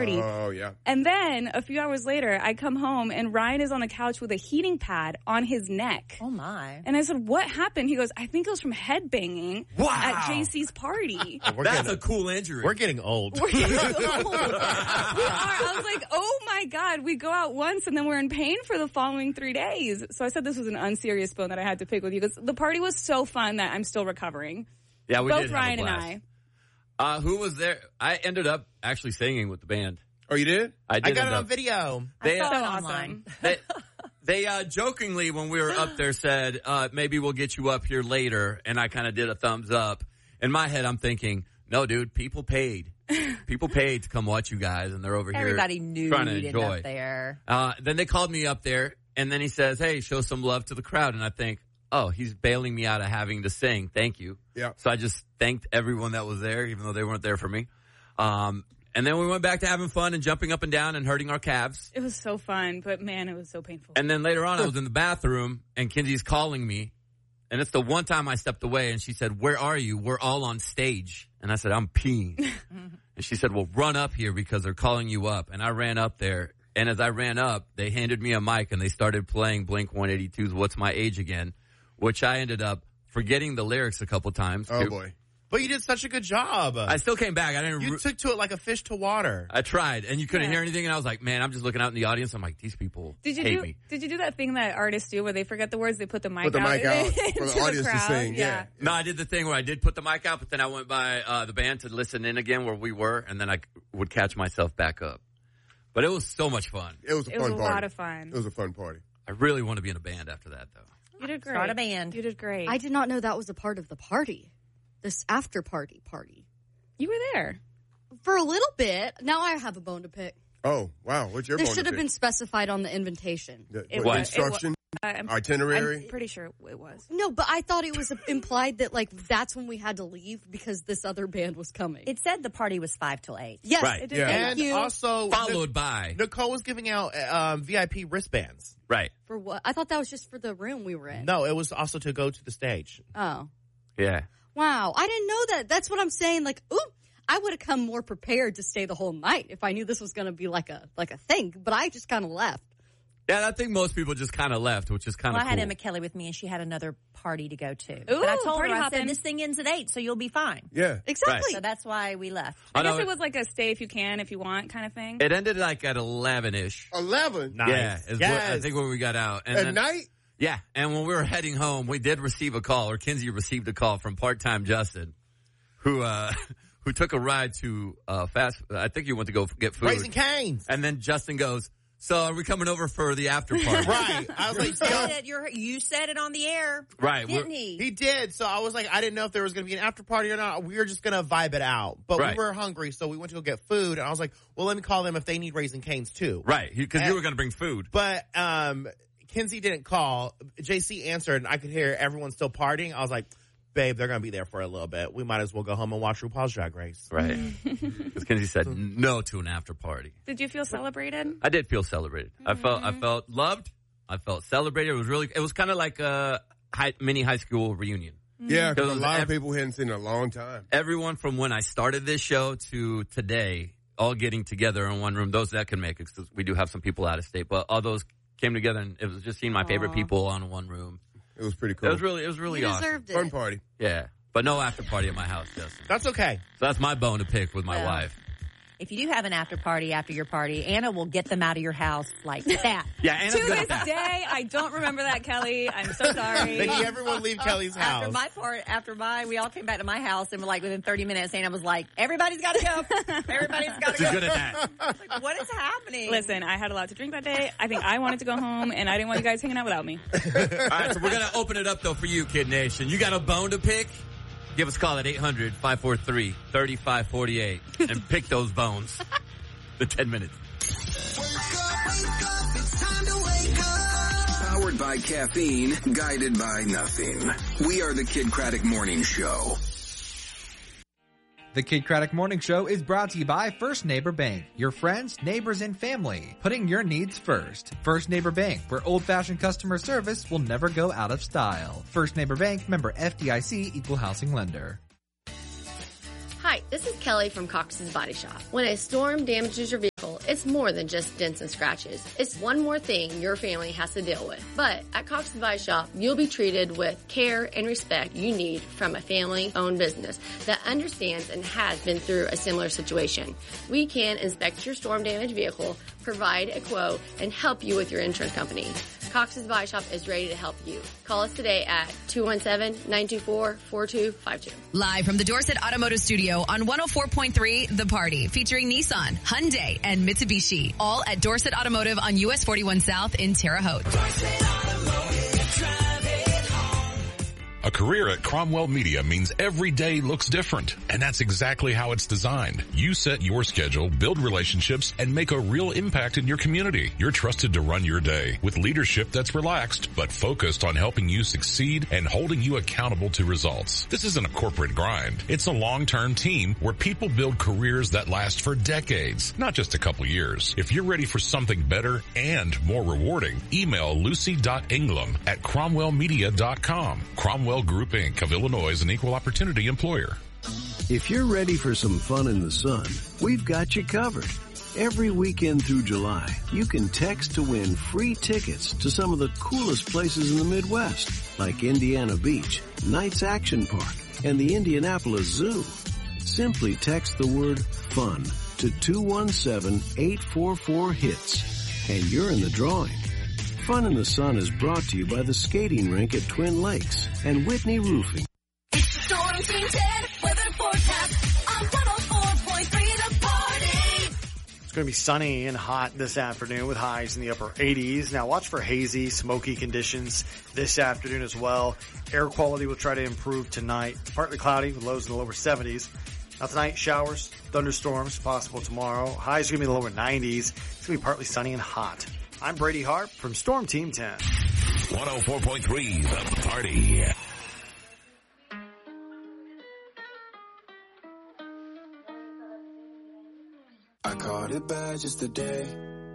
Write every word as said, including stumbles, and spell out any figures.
Oh, yeah. And then a few hours later, I come home and Ryan is on the couch with a heating pad on his neck. Oh, my. And I said, what happened? He goes, I think it was from headbanging wow. at J C's party. That's getting, a cool injury. We're getting old. We're getting old. We are. I was like, oh, my God. We go out once and then we're in pain for the following three days. So I said this was an unserious bone that I had to pick with you because the party was so fun that I'm still recovering. Yeah, we Both did Ryan have a and blast. I. Uh, who was there? I ended up actually singing with the band. Oh, you did? I did. I got it up. on video. They, I saw uh, it awesome. online. they, they uh, jokingly, when we were up there, said, uh, maybe we'll get you up here later. And I kind of did a thumbs up. In my head, I'm thinking, no, dude, people paid. People paid to come watch you guys, and they're over Everybody here knew trying to you'd end enjoy. up there. Uh, then they called me up there, and then he says, hey, show some love to the crowd. And I think, oh, he's bailing me out of having to sing. Thank you. Yeah. So I just thanked everyone that was there, even though they weren't there for me. Um, and then we went back to having fun and jumping up and down and hurting our calves. It was so fun, but man, it was so painful. And then later on, I was in the bathroom, and Kinsey's calling me. And it's the one time I stepped away, and she said, where are you? We're all on stage. And I said, I'm peeing. And she said, well, run up here because they're calling you up. And I ran up there. And as I ran up, they handed me a mic, and they started playing Blink one eighty-two's What's My Age Again, which I ended up forgetting the lyrics a couple times. Oh, too. boy. But you did such a good job. I still came back. I didn't. You re- took to it like a fish to water. I tried, and you couldn't Yeah. hear anything. And I was like, man, I'm just looking out in the audience. I'm like, these people Did you hate do? me. Did you do that thing that artists do where they forget the words, they put the mic Put the out, mic out into for the audience to crowd? sing, yeah. No, I did the thing where I did put the mic out, but then I went by uh, the band to listen in again where we were, and then I c- would catch myself back up. But it was so much fun. It was a It fun was a party. lot of fun. It was a fun party. I really want to be in a band after that, though. You did great. Start a band. You did great. I did not know that was a part of the party. This after party party. You were there. For a little bit. Now I have a bone to pick. Oh, wow. What's your This bone should to have pick? been specified on the invitation. The- It what, was- instruction? Uh, I'm, Itinerary? I'm pretty sure it was. No, but I thought it was implied that, like, that's when we had to leave because this other band was coming. It said the party was five till eight. yes. Right. It did. Yeah. Thank And you. also, Followed by. Nicole was giving out um, V I P wristbands. Right. For what? I thought that was just for the room we were in. No, it was also to go to the stage. Oh. Yeah. Wow. I didn't know that. That's what I'm saying. Like, ooh, I would have come more prepared to stay the whole night if I knew this was going to be like a like a thing. But I just kind of left. Yeah, I think most people just kind of left, which is kind of Well, I cool. had Emma Kelly with me, and she had another party to go to. Ooh, but I told party her, I hopping. said, this thing ends at eight, so you'll be fine. Yeah. Exactly. So that's why we left. I I know guess it it- was like a stay if you can, if you want kind of thing. It ended like at eleven-ish. eleven? Nice. Yeah, is what, I Yes. think when we got out. And At then- night? Yeah, and when we were heading home, we did receive a call, or Kinsey received a call from part-time Justin, who uh, who took a ride to uh, fast. I think he went to go get food. Raising Cane's. And then Justin goes, "So are we coming over for the after party?" Right. I was like, You said, yo, it, you're, you said it on the air, Right. didn't we're- he? he did. So I was like, I didn't know if there was going to be an after party or not. We were just going to vibe it out. But Right. we were hungry, so we went to go get food. And I was like, well, let me call them if they need Raising Cane's too. Right, because you And- were going to bring food. But um, Kinsey didn't call. J C answered, and I could hear everyone still partying. I was like, babe, they're going to be there for a little bit. We might as well go home and watch RuPaul's Drag Race. Right. Because Kinsey said no to an after party. Did you feel celebrated? I did feel celebrated. I felt I felt loved. I felt celebrated. It was really. It was kind of like a high, mini high school reunion. Yeah, because a Because lot of every- people hadn't seen it in a long time. Everyone from when I started this show to today, all getting together in one room. Those that can make it, 'cause we do have some people out of state, but all those came together, and it was just seeing my favorite Aw. people on one room. It was pretty It cool. was really, it was really you awesome. deserved it. Fun party. Yeah, but no after party at my house, Justin. That's okay. So that's my bone to pick with my Well, wife. If you do have an after party after your party, Anna will get them out of your house like that. Yeah, Anna's To good this at that. day, I don't remember that, Kelly. I'm so sorry. Did everyone leave Kelly's house? After my part, after my, we all came back to my house, and we're like within thirty minutes, Anna was like, "Everybody's got to go. Everybody's got to She's go." good at that. Like, what is happening? Listen, I had a lot to drink that day. I think I wanted to go home, and I didn't want you guys hanging out without me. All right, so we're going to open it up, though, for you, Kid Nation. You got a bone to pick? Give us a call at eight hundred, five four three, three five four eight and pick those bones. The ten minutes. Powered by caffeine, guided by nothing. We are the Kid Craddock Morning Show. The Kid Craddock Morning Show is brought to you by First Neighbor Bank. Your friends, neighbors, and family. Putting your needs first. First Neighbor Bank, where old-fashioned customer service will never go out of style. First Neighbor Bank, member F D I C, equal housing lender. Hi, this is Kelly from Cox's Body Shop. When a storm damages your vehicle, it's more than just dents and scratches. It's one more thing your family has to deal with. But at Cox's Body Shop, you'll be treated with care and respect you need from a family-owned business that understands and has been through a similar situation. We can inspect your storm-damaged vehicle, provide a quote, and help you with your insurance company. Cox's Body Shop is ready to help you. Call us today at two one seven, nine two four, four two five two. Live from the Dorset Automotive Studio on one oh four point three The Party, featuring Nissan, Hyundai, and Mitsubishi. All at Dorset Automotive on U S forty-one South in Terre Haute. A career at Cromwell Media means every day looks different, and that's exactly how it's designed. You set your schedule, build relationships, and make a real impact in your community. You're trusted to run your day with leadership that's relaxed but focused on helping you succeed and holding you accountable to results. This isn't a corporate grind. It's a long-term team where people build careers that last for decades, not just a couple years. If you're ready for something better and more rewarding, email lucy dot ingram at cromwell media dot com. Cromwell Group Incorporated of Illinois is an equal opportunity employer. If you're ready for some fun in the sun, we've got you covered. Every weekend through July, you can text to win free tickets to some of the coolest places in the Midwest, like Indiana Beach, Knights Action Park, and the Indianapolis Zoo. Simply text the word FUN to two one seven, eight four four, HITS, and you're in the drawing. Fun in the Sun is brought to you by the skating rink at Twin Lakes and Whitney Roofing. Storm Team ten, weather forecast on one oh four point three The Party. It's going to be sunny and hot this afternoon with highs in the upper eighties. Now watch for hazy, smoky conditions this afternoon as well. Air quality will try to improve tonight. It's partly cloudy with lows in the lower seventies. Now tonight, showers, thunderstorms possible tomorrow. Highs are going to be in the lower nineties. It's going to be partly sunny and hot. I'm Brady Hart from Storm Team ten. one oh four point three The Party. I caught it bad just today.